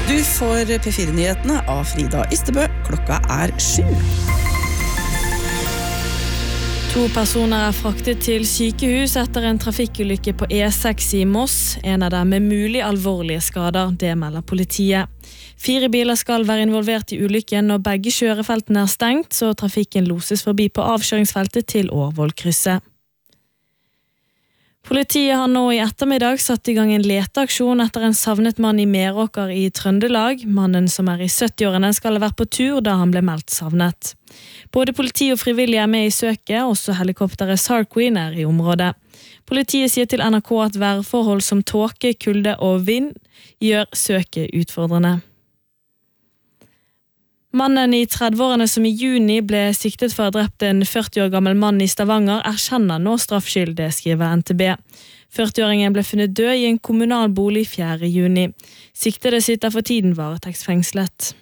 Du får P4-nyhetene av Frida Ystebø. Klokka 7. 2 personer fraktet til sykehus etter en trafikkulykke på E6 i Moss. En av dem med mulig alvorlige skader, det melder politiet. 4 biler skal være involvert i ulykken, og begge kjørefeltene stengt, så trafikken loses forbi på avkjøringsfeltet til Årvollkrysset. Politiet har nå i ettermiddag satt i gang en leteaksjon etter en savnet mann i Meråker i Trøndelag. Mannen som i 70-årene skal ha vært på tur da han ble meldt savnet. Både politi og frivillige med i søket, også helikopteret SAR Queen i området. Politiet sier til NRK at værforhold som tåke, kulde og vind gjør søket utfordrende. Mannen i 30-årene som i juni ble siktet for å ha drept en 40 år gammel mann i Stavanger erkjenner nå straffskyld, det skriver NTB. 40-åringen ble funnet død i en kommunal bolig 4. juni. Siktede sitter for tiden varetektsfengslet.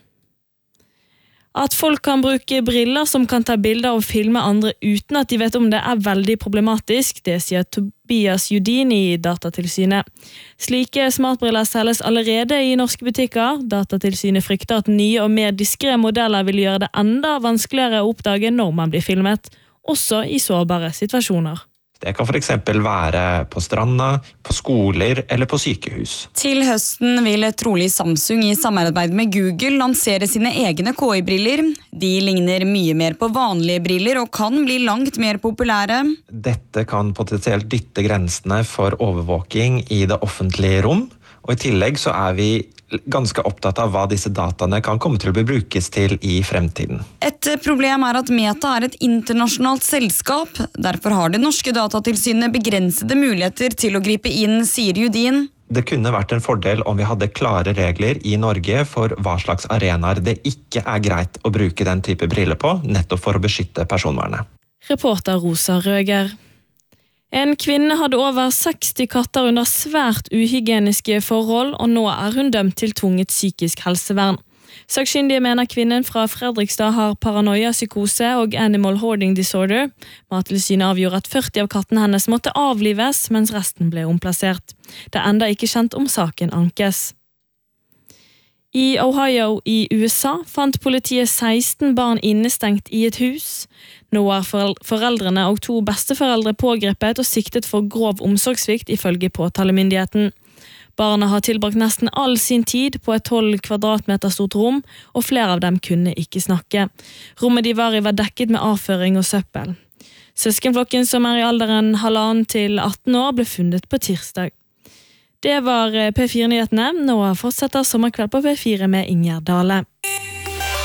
At folk kan bruke briller som kan ta bilder og filme andre uten at de vet om det veldig problematisk, det sier Tobias Judin i Datatilsynet. Slike smartbriller selges allerede i norske butikker. Datatilsynet frykter at nye og mer diskre modeller vil gjøre det enda vanskeligere å oppdage når man blir filmet, også i sårbare situasjoner. Det kan for eksempel være på stranda, på skoler eller på sykehus. Til høsten vil trolig Samsung i samarbeid med Google lansere sine egne KI-briller. De ligner mye mer på vanlige briller og kan bli langt mer populære. Dette kan potensielt dytte grensene for overvåking i det offentlige rom, og i tillegg så vi ganske opptatt av hva disse dataene kan komme til å bli brukes til i fremtiden. Et problem at Meta et internasjonalt selskap. Derfor har det norske datatilsynet begrensede muligheter til å gripe inn, sier Judin. Det kunne vært en fordel om vi hadde klare regler i Norge for hva slags arenaer det ikke greit å bruke den type briller på, nettopp for å beskytte personvernet. Reporter Rosa Røger. En kvinne hadde over 60 katter under svært uhygieniske forhold, og nå hun dømt til tvunget psykisk helsevern. Sakkyndige mener kvinnen fra Fredrikstad har paranoia, psykose og animal hoarding disorder. Mattilsynet avgjorde at 40 av kattene hennes måtte avlives, mens resten ble omplassert. Det enda ikke kjent om saken ankes. I Ohio i USA fant politiet 16 barn innestengt i et hus. Nå foreldrene og 2 besteforeldre pågrepet og siktet for grov omsorgssvikt ifølge påtalemyndigheten. Barna har tilbrakt nesten all sin tid på et 12 kvadratmeter stort rom, og flere av dem kunne ikke snakke. Rommet de var i var dekket med avføring og søppel. Søskenflokken som i alderen 1,5 til 18 år ble funnet på tirsdag. Det var P4-nyhetene. Nå fortsetter Sommerkveld på P4 med Inger Dale.